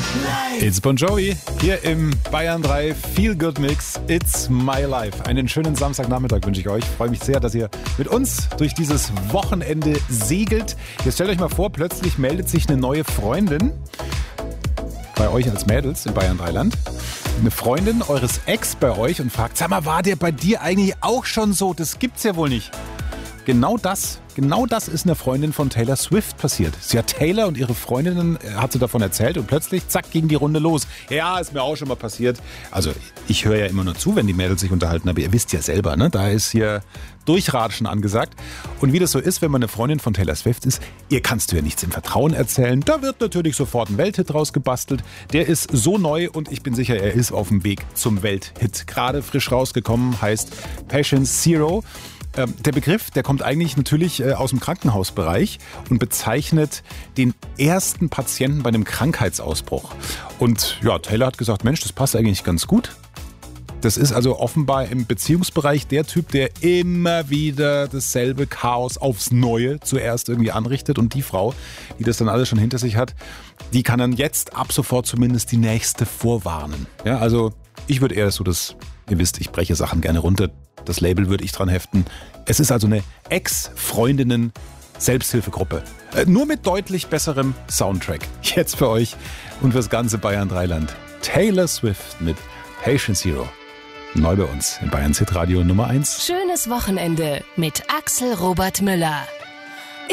It's Bon Jovi hier im Bayern 3 Feel Good Mix. It's my life. Einen schönen Samstagnachmittag wünsche ich euch. Ich freue mich sehr, dass ihr mit uns durch dieses Wochenende segelt. Jetzt stellt euch mal vor, plötzlich meldet sich eine neue Freundin bei euch als Mädels in Bayern 3 Land. Eine Freundin eures Ex bei euch und fragt, sag mal, war der bei dir eigentlich auch schon so? Das gibt's ja wohl nicht. Genau das ist einer Freundin von Taylor Swift passiert. Sie hat Taylor und ihre Freundinnen, hat sie davon erzählt und plötzlich, zack, ging die Runde los. Ja, ist mir auch schon mal passiert. Also ich höre ja immer nur zu, wenn die Mädels sich unterhalten, aber ihr wisst ja selber, ne? Da ist hier Durchratschen angesagt. Und wie das so ist, wenn man eine Freundin von Taylor Swift ist, ihr kannst du ja nichts im Vertrauen erzählen. Da wird natürlich sofort ein Welthit rausgebastelt. Der ist so neu und ich bin sicher, er ist auf dem Weg zum Welthit. Gerade frisch rausgekommen, heißt Patient Zero. Der Begriff, der kommt eigentlich natürlich aus dem Krankenhausbereich und bezeichnet den ersten Patienten bei einem Krankheitsausbruch. Und ja, Taylor hat gesagt, Mensch, das passt eigentlich ganz gut. Das ist also offenbar im Beziehungsbereich der Typ, der immer wieder dasselbe Chaos aufs Neue zuerst irgendwie anrichtet. Und die Frau, die das dann alles schon hinter sich hat, die kann dann jetzt ab sofort zumindest die nächste vorwarnen. Ja, also ich würde eher so das, ihr wisst, ich breche Sachen gerne runter. Das Label würde ich dran heften. Es ist also eine Ex-Freundinnen-Selbsthilfegruppe. Nur mit deutlich besserem Soundtrack. Jetzt für euch und fürs ganze Bayern 3 Land. Taylor Swift mit Patient Zero. Neu bei uns im Bayern Hit Radio Nummer 1. Schönes Wochenende mit Axel Robert Müller.